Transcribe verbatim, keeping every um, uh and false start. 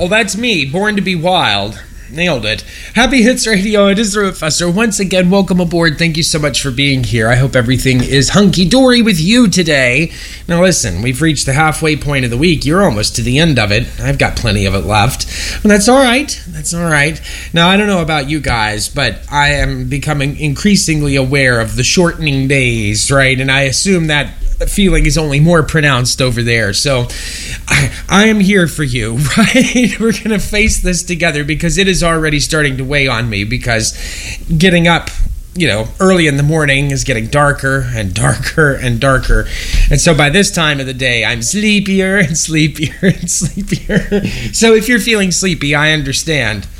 Well, that's me, born to be wild. Nailed it. Happy Hits Radio, it is the Professor. Once again, welcome aboard. Thank you so much for being here. I hope everything is hunky-dory with you today. Now listen, we've reached the halfway point of the week. You're almost to the end of it. I've got plenty of it left. But that's all right. That's all right. Now, I don't know about you guys, but I am becoming increasingly aware of the shortening days, right? And I assume that feeling is only more pronounced over there. So I, I am here for you, right? We're going to face this together because it is already starting to weigh on me because getting up, you know, early in the morning is getting darker and darker and darker. And so by this time of the day, I'm sleepier and sleepier and sleepier. So if you're feeling sleepy, I understand.